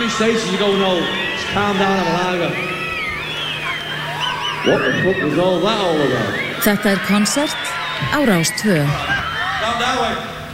many stations you go, no, just calm down, have a lager. What the fuck was all that all about? Þetta konsert á Rás 2. Calm down, wait.